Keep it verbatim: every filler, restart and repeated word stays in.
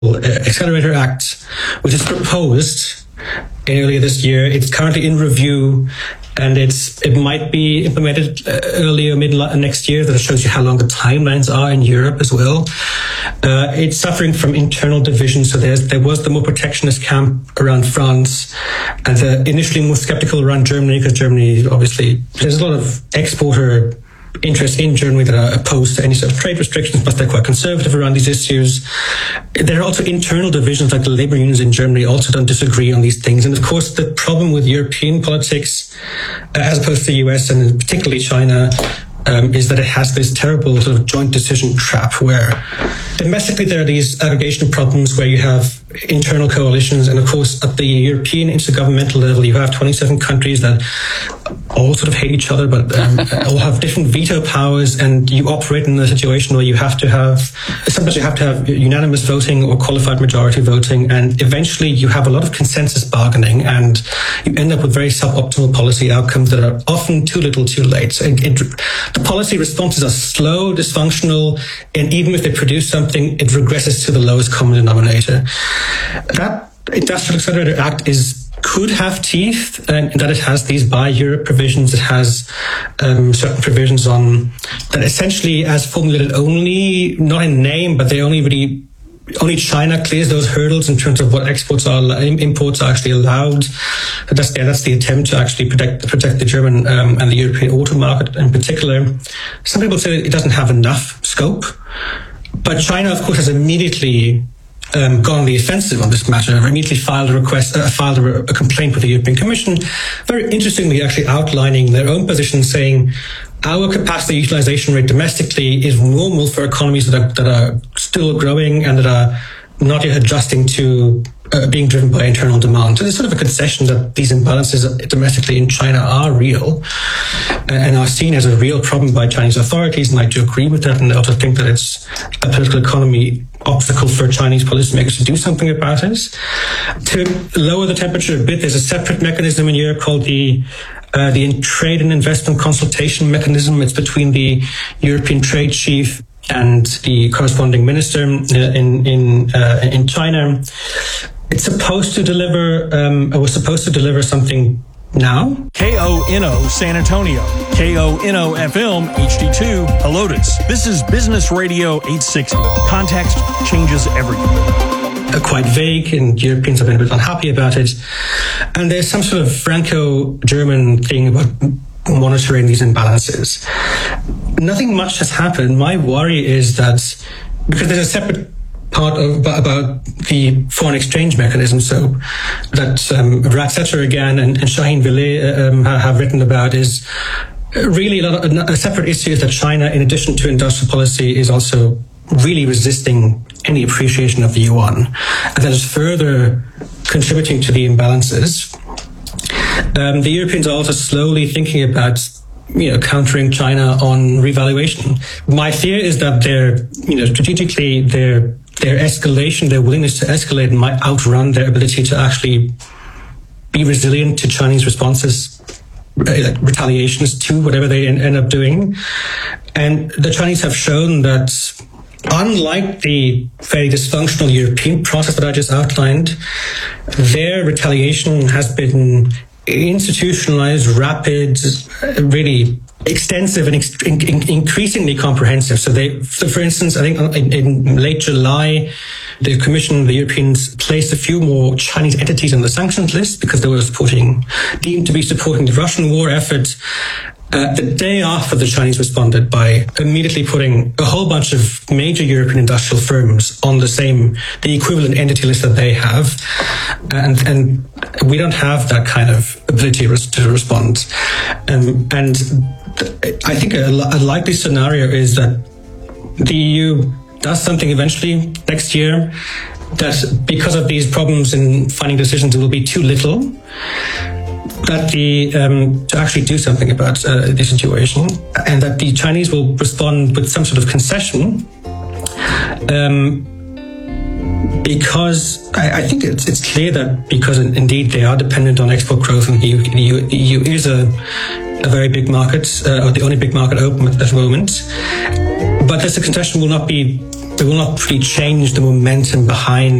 Accelerator Act, which is proposed earlier this year. It's currently in review, and it's it might be implemented uh, earlier, mid next year. That shows you how long the timelines are in Europe as well. Uh, it's suffering from internal division. So there's there was the more protectionist camp around France, and the initially more skeptical around Germany, because Germany obviously there's a lot of exporter interest in Germany that are opposed to any sort of trade restrictions, but they're quite conservative around these issues. There are also internal divisions, like the labor unions in Germany also don't disagree on these things. And of course, the problem with European politics, uh, as opposed to the U S and particularly China, um, is that it has this terrible sort of joint decision trap where domestically there are these aggregation problems where you have internal coalitions, and of course at the European intergovernmental level you have twenty-seven countries that all sort of hate each other, but um, all have different veto powers, and you operate in a situation where you have to have, sometimes you have to have unanimous voting or qualified majority voting, and eventually you have a lot of consensus bargaining, and you end up with very suboptimal policy outcomes that are often too little too late. So it, it, the policy responses are slow, dysfunctional, and even if they produce something, it regresses to the lowest common denominator. That Industrial Accelerator Act is could have teeth, and that it has these Buy Europe provisions. It has um, certain provisions on that essentially, as formulated, only not in name, but they only really only China clears those hurdles in terms of what exports are, imports are actually allowed. That's yeah, that's the attempt to actually protect protect the German um, and the European auto market in particular. Some people say it doesn't have enough scope, but China, of course, has immediately Um, gone on the offensive on this matter, immediately filed a request, uh, filed a, a complaint with the European Commission, very interestingly actually outlining their own position, saying our capacity utilization rate domestically is normal for economies that are, that are still growing and that are not yet adjusting to uh, being driven by internal demand. So there's sort of a concession that these imbalances domestically in China are real and are seen as a real problem by Chinese authorities, and I do agree with that, and I also think that it's a political economy obstacle for Chinese policymakers to do something about it. To lower the temperature a bit, there's a separate mechanism in Europe called the uh, the Trade and Investment Consultation Mechanism. It's between the European Trade Chief and the corresponding minister in in uh, in China. It's supposed to deliver, um, or was supposed to deliver something now. K O N O San Antonio, K O N O F M H D two Helotes. This is Business Radio eight sixty. Context changes everything. Uh, quite vague, and Europeans have been a bit unhappy about it. And there's some sort of Franco-German thing about monitoring these imbalances. Nothing much has happened. My worry is that because there's a separate part of about the foreign exchange mechanism, so that um, Ratzetter again and, and Shahin Villay um, have written about, is really a, lot of, a separate issue that China, in addition to industrial policy, is also really resisting any appreciation of the yuan, and that is further contributing to the imbalances. Um, the Europeans are also slowly thinking about, you know, countering China on revaluation. My fear is that they're, you know, strategically their their escalation, their willingness to escalate might outrun their ability to actually be resilient to Chinese responses, like retaliations to whatever they end up doing. And the Chinese have shown that, unlike the very dysfunctional European process that I just outlined, their retaliation has been institutionalized, rapid, really extensive and ex- in- in- increasingly comprehensive. So they, so for instance, I think in, in late July, the Commission, the Europeans, placed a few more Chinese entities on the sanctions list because they were supporting, deemed to be supporting the Russian war effort. Uh, the day after, the Chinese responded by immediately putting a whole bunch of major European industrial firms on the same, the equivalent entity list that they have. And, and we don't have that kind of ability to respond. Um, and I think a, a likely scenario is that the E U does something eventually next year that, because of these problems in finding decisions, it will be too little, that the um, to actually do something about uh, the situation, and that the Chinese will respond with some sort of concession, um, because I, I think it's, it's clear that because indeed they are dependent on export growth, and the E U, the E U, the E U is a, a very big market, uh, or the only big market open at this moment, but this concession will not be they will not really change the momentum behind